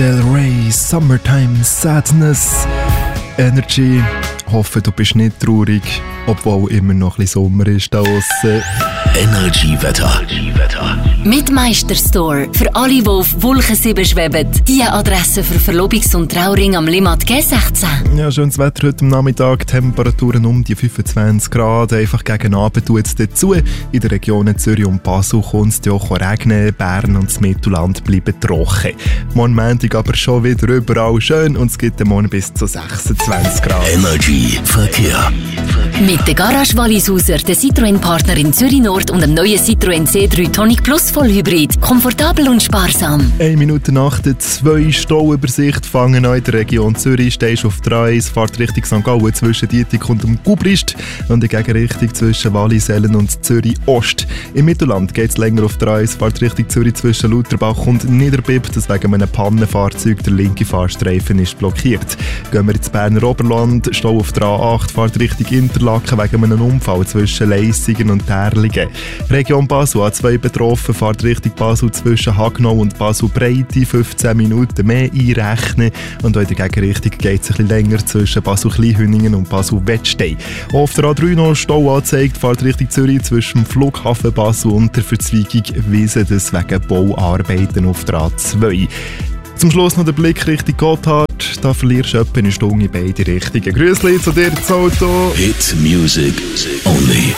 Del Rey, Summertime Sadness, Energy. Hoffe, du bist nicht traurig, obwohl immer noch ein bisschen Sommer ist da aussen. Energy-Wetter. Mit Meisterstore. Für alle, die auf Wolken 7 schweben. Die Adresse für Verlobungs- und Trauring am Limmat G16. Ja, schönes Wetter heute am Nachmittag. Temperaturen um die 25 Grad. Einfach gegen Abend tut es dazu. In den Regionen Zürich und Basel kommt es auch regnen. Bern und das Mittelland bleiben trocken. Morgen Montag aber schon wieder überall schön und es gibt morgen bis zu 26 Grad. Energy Verkehr. Mit der Garage Wallisauser, der Citroën-Partner in Zürich Nord und dem neuen Citroën C3 Tonic Plus Vollhybrid. Komfortabel und sparsam. 1 Minute nach der 2 Stauübersicht fangen an in der Region Zürich. Stehst auf 3, fahrt Richtung St. Gallen zwischen Dietik und dem Gubrist und in Gegenrichtung zwischen Wallisellen und Zürich Ost. Im Mittelland geht es länger auf 3, fahrt Richtung Zürich zwischen Lauterbach und Niederbipp. Das wegen einem Pannenfahrzeug. Der linke Fahrstreifen ist blockiert. Gehen wir ins Berner Oberland, Stau auf der A8, fahrt Richtung Interlaken wegen einem Unfall zwischen Leissingen und Terlingen. Region Basel A2 betroffen, fahrt Richtung Basel zwischen Hagnau und Basel-Breite 15 Minuten mehr einrechnen und auch in der Gegenrichtung geht es ein bisschen länger zwischen Basel-Kleinhüningen und Basel-Wettstein. Auf der A3 noch Stau angezeigt, fahrt Richtung Zürich zwischen dem Flughafen Basel und der Verzweigung Wiesen, das wegen Bauarbeiten auf der A2. Zum Schluss noch der Blick Richtung Gotthard. Da verlierst du etwa eine Stunde in beide Richtungen. Grüßli zu dir, das Auto. Hit Music Only.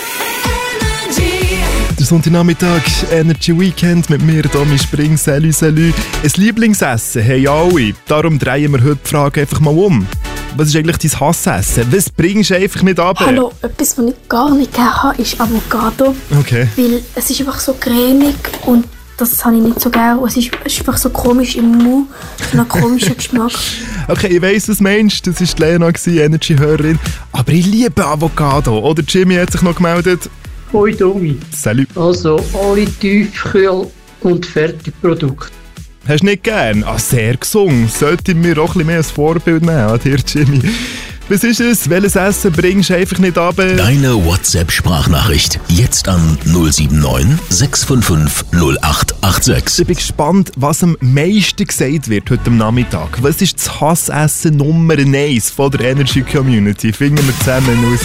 Der Sonntagnachmittag, Energy Weekend mit mir, Domi Spring, Salü. Ein Lieblingsessen haben alle. Darum drehen wir heute die Frage einfach mal um. Was ist eigentlich dein Hassessen? Was bringst du einfach nicht runter? Hallo, etwas, was ich gar nicht gerne habe, ist Avocado. Okay. Weil es ist einfach so cremig und das habe ich nicht so gerne. Es ist einfach so komisch im Mund, so ein komischer Geschmack. Okay, ich weiss, was du meinst. Das war Lena, Energy-Hörerin. Aber ich liebe Avocado. Oder Jimmy hat sich noch gemeldet. Hoi Domi. Salut. Also alle Tiefkühl- und Fertigprodukte. Hast du nicht gern? Ah, sehr gesungen. Sollte mir auch ein bisschen mehr als Vorbild nehmen an dir, Jimmy. Was ist es? Welches Essen bringst du einfach nicht runter? Deine WhatsApp-Sprachnachricht. Jetzt an 079 655 0886. Ich bin gespannt, was am meisten gesagt wird heute am Nachmittag. Was ist das Hassessen Nummer 1 von der Energy Community? Finden wir zusammen raus.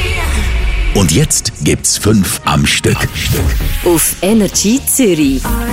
Und jetzt gibt's 5 am Stück. Auf Energy Zürich.